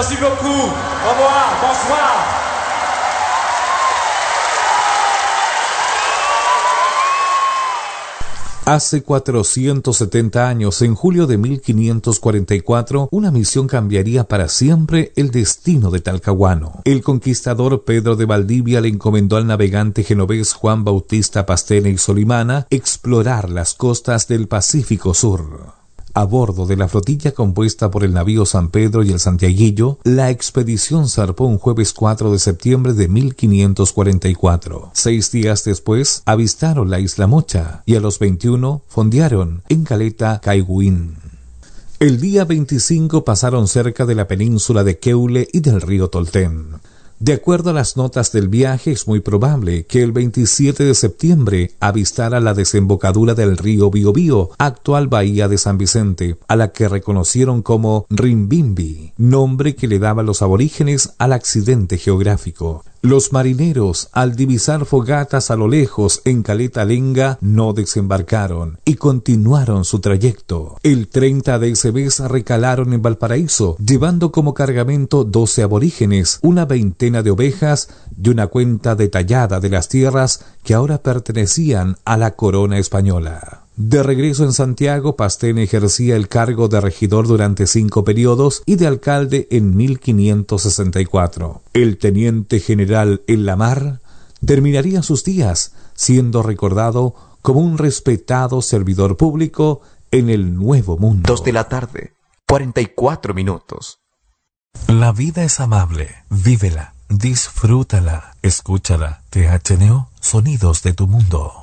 Merci beaucoup. Au revoir. Bonsoir. Hace 470 años, en julio de 1544, una misión cambiaría para siempre el destino de Talcahuano. El conquistador Pedro de Valdivia le encomendó al navegante genovés Juan Bautista Pastene y Solimana explorar las costas del Pacífico Sur. A bordo de la flotilla compuesta por el navío San Pedro y el Santiaguillo, la expedición zarpó un jueves 4 de septiembre de 1544. 6 días después, avistaron la isla Mocha y a los 21 fondearon en caleta Caigüín. El día 25 pasaron cerca de la península de Keule y del río Tolten. De acuerdo a las notas del viaje, es muy probable que el 27 de septiembre avistara la desembocadura del río Biobío, actual bahía de San Vicente, a la que reconocieron como Rimbimbi, nombre que le daban los aborígenes al accidente geográfico. Los marineros, al divisar fogatas a lo lejos en Caleta Lenga, no desembarcaron y continuaron su trayecto. El 30 de ese mes recalaron en Valparaíso, llevando como cargamento 12 aborígenes, una veintena de ovejas y una cuenta detallada de las tierras que ahora pertenecían a la corona española. De regreso en Santiago, Pastene ejercía el cargo de regidor durante 5 periodos y de alcalde en 1564. El teniente general en la mar terminaría sus días siendo recordado como un respetado servidor público en el Nuevo Mundo. 2 de la tarde, 44 minutos. La vida es amable, vívela, disfrútala, escúchala. THNO, sonidos de tu mundo.